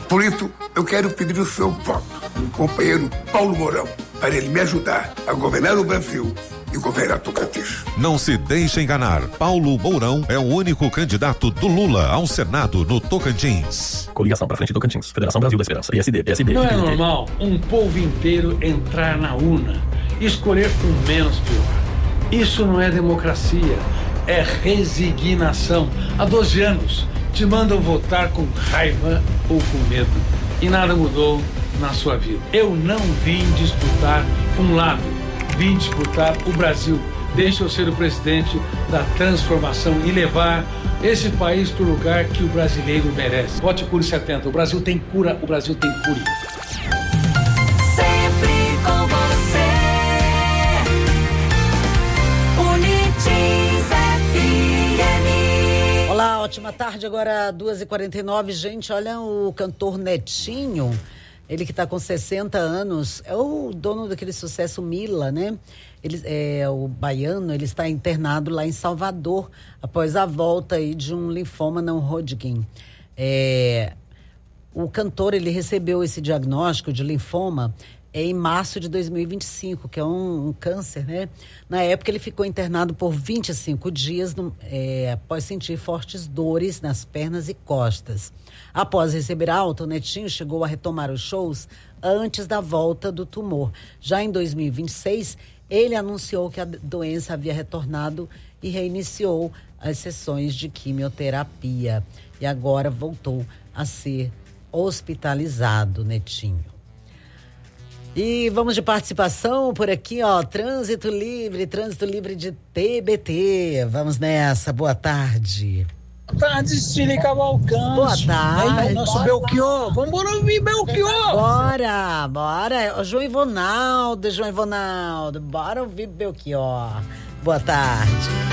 Por isso, eu quero pedir o seu voto, companheiro Paulo Mourão, para ele me ajudar a governar o Brasil e governar Tocantins. Não se deixe enganar. Paulo Mourão é o único candidato do Lula ao Senado no Tocantins. Coligação pra frente Tocantins. Federação Brasil da Esperança. PSD, PSB. Não é normal um povo inteiro entrar na urna e escolher o menos pior. Isso não é democracia, é resignação. Há 12 anos te mandam votar com raiva ou com medo. E nada mudou na sua vida. Eu não vim disputar um lado, vim disputar o Brasil. Deixa eu ser o presidente da transformação e levar esse país para o lugar que o brasileiro merece. Vote Cure 70. O Brasil tem cura, o Brasil tem cure. Sempre com você. Unitis FM. Olá, ótima tarde. Agora 2h49. Gente, olha o cantor Netinho. Ele que está com 60 anos, é o dono daquele sucesso Mila, né? Ele é o baiano, ele está internado lá em Salvador, após a volta aí de um linfoma não Hodgkin. O cantor, ele recebeu esse diagnóstico de linfoma em março de 2025, que é um câncer, né? Na época, ele ficou internado por 25 dias após sentir fortes dores nas pernas e costas. Após receber alta, o Netinho chegou a retomar os shows antes da volta do tumor. Já em 2026, ele anunciou que a doença havia retornado e reiniciou as sessões de quimioterapia. E agora voltou a ser hospitalizado, Netinho. E vamos de participação por aqui, ó, trânsito livre de TBT. Vamos nessa, boa tarde. Boa tarde, Cília Cavalcante. Boa tarde. Aí, nosso Belchior, vamos ouvir Belchior. Bora. João Ivonaldo, bora ouvir Belchior. Boa tarde.